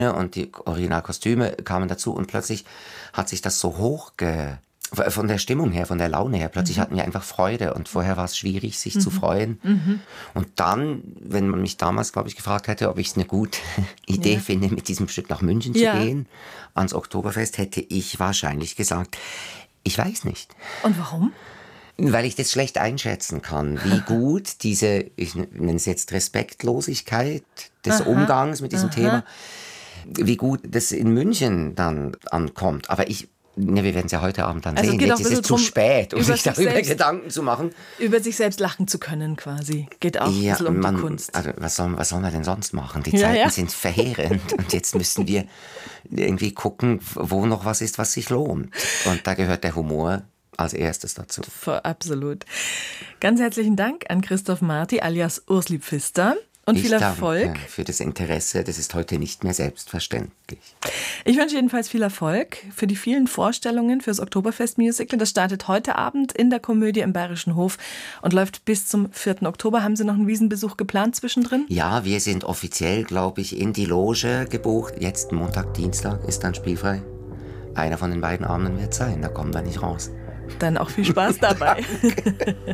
und die Originalkostüme kamen dazu und plötzlich hat sich das so von der Stimmung her, von der Laune her, plötzlich hatten wir einfach Freude und vorher war es schwierig, sich zu freuen. Und dann, wenn man mich damals, glaube ich, gefragt hätte, ob ich es eine gute Idee finde, mit diesem Stück nach München zu gehen, ans Oktoberfest, hätte ich wahrscheinlich gesagt, ich weiß nicht. Und warum? Weil ich das schlecht einschätzen kann, wie gut diese, ich nenne es jetzt Respektlosigkeit des Umgangs mit diesem Thema, wie gut das in München dann ankommt. Aber wir werden es ja heute Abend dann sehen. Jetzt ist es zu spät, um sich darüber Gedanken zu machen. Über sich selbst lachen zu können quasi. Geht auch ein bisschen um die Kunst. Also was sollen wir denn sonst machen? Die Zeiten sind verheerend und jetzt müssen wir irgendwie gucken, wo noch was ist, was sich lohnt. Und da gehört der Humor als erstes dazu. Absolut. Ganz herzlichen Dank an Christoph Marti alias Ursli Pfister. Und viel Erfolg. Danke für das Interesse. Das ist heute nicht mehr selbstverständlich. Ich wünsche jedenfalls viel Erfolg für die vielen Vorstellungen fürs Oktoberfest-Musical. Das startet heute Abend in der Komödie im Bayerischen Hof und läuft bis zum 4. Oktober. Haben Sie noch einen Wiesenbesuch geplant zwischendrin? Ja, wir sind offiziell, glaube ich, in die Loge gebucht. Jetzt Montag, Dienstag ist dann spielfrei. Einer von den beiden Abenden wird sein. Da kommen wir nicht raus. Dann auch viel Spaß dabei.